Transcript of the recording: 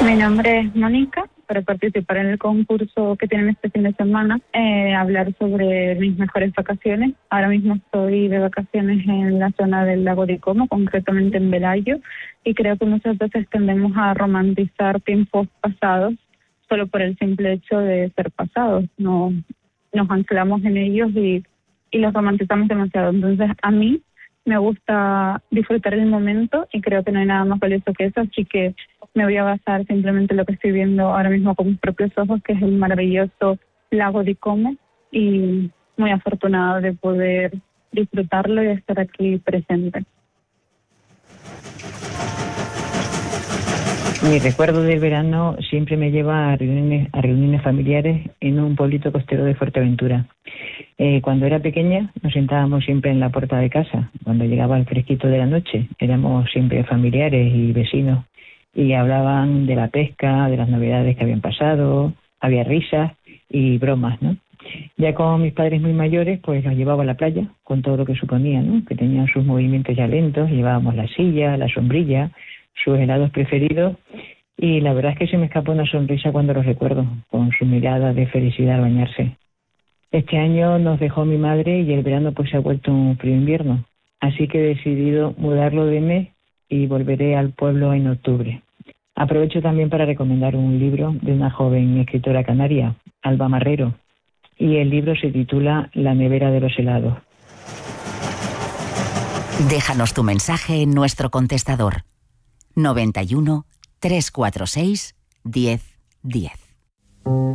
Mi nombre es Mónica, para participar en el concurso que tienen este fin de semana, hablar sobre mis mejores vacaciones. Ahora mismo estoy de vacaciones en la zona del lago de Como, concretamente en Velayo, y creo que muchas veces tendemos a romantizar tiempos pasados solo por el simple hecho de ser pasados. No, nos anclamos en ellos y los romantizamos demasiado. Entonces, a mí me gusta disfrutar el momento y creo que no hay nada más valioso que eso, así que me voy a basar simplemente en lo que estoy viendo ahora mismo con mis propios ojos, que es el maravilloso lago de Como, y muy afortunada de poder disfrutarlo y de estar aquí presente. Mi recuerdo del verano siempre me lleva a reuniones familiares en un pueblito costero de Fuerteventura. Cuando era pequeña nos sentábamos siempre en la puerta de casa. Cuando llegaba el fresquito de la noche, éramos siempre familiares y vecinos y hablaban de la pesca, de las novedades que habían pasado, había risas y bromas, ¿no? Ya con mis padres muy mayores, pues los llevaba a la playa con todo lo que suponía, ¿no? Que tenían sus movimientos ya lentos, llevábamos la silla, la sombrilla, sus helados preferidos, y la verdad es que se me escapó una sonrisa cuando los recuerdo, con su mirada de felicidad al bañarse. Este año nos dejó mi madre y el verano pues se ha vuelto un frío invierno, así que he decidido mudarlo de mes y volveré al pueblo en octubre. Aprovecho también para recomendar un libro de una joven escritora canaria, Alba Marrero, y el libro se titula La nevera de los helados. Déjanos tu mensaje en nuestro contestador 91 346 1010.